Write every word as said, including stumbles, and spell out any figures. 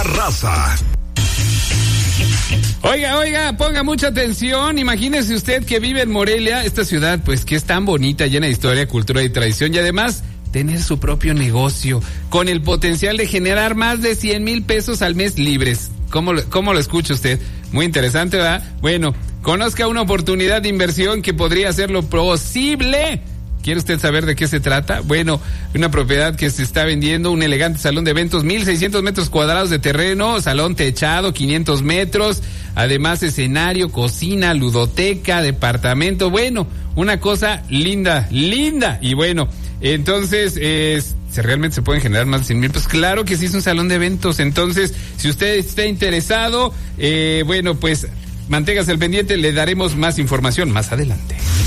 Raza. Oiga, oiga, ponga mucha atención. Imagínese usted que vive en Morelia, esta ciudad, pues que es tan bonita, llena de historia, cultura y tradición, y además tener su propio negocio con el potencial de generar más de cien mil pesos al mes libres. ¿Cómo, cómo lo escucha usted? Muy interesante, ¿verdad? Bueno, conozca una oportunidad de inversión que podría hacerlo posible. ¿Quiere usted saber de qué se trata? Bueno, una propiedad que se está vendiendo, un elegante salón de eventos, mil seiscientos metros cuadrados de terreno, salón techado, quinientos metros, además escenario, cocina, ludoteca, departamento, bueno, una cosa linda, linda, y bueno, entonces, eh, ¿se realmente se pueden generar más de cien mil pesos? Claro que sí, es un salón de eventos, entonces, si usted está interesado, eh, bueno, pues, manténgase al pendiente, le daremos más información más adelante.